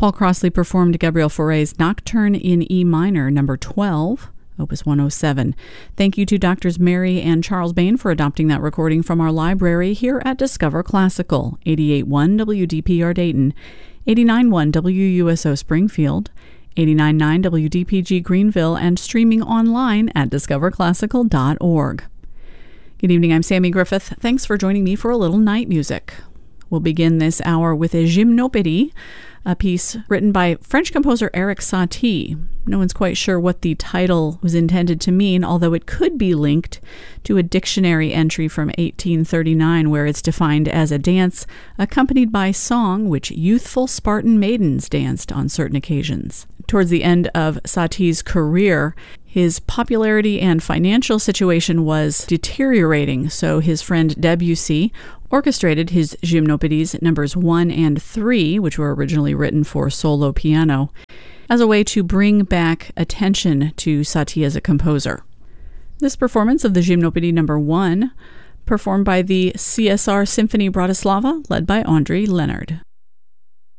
Paul Crossley performed Gabriel Fauré's Nocturne in E minor, number 12, Opus 107. Thank you to Drs. Mary and Charles Bain for adopting that recording from our library here at Discover Classical, 88.1 WDPR Dayton, 89.1 WUSO Springfield, 89.9 WDPG Greenville, and streaming online at discoverclassical.org. Good evening, I'm Sammy Griffith. Thanks for joining me for a little night music. We'll begin this hour with a Gymnopédie, a piece written by French composer Erik Satie. No one's quite sure what the title was intended to mean, although it could be linked to a dictionary entry from 1839 where it's defined as a dance accompanied by song which youthful Spartan maidens danced on certain occasions. Towards the end of Satie's career, his popularity and financial situation was deteriorating, so his friend Debussy orchestrated his Gymnopédies numbers 1 and 3, which were originally written for solo piano, as a way to bring back attention to Satie as a composer. This performance of the Gymnopédie number 1, performed by the CSR Symphony Bratislava, led by Ondřej Leonard.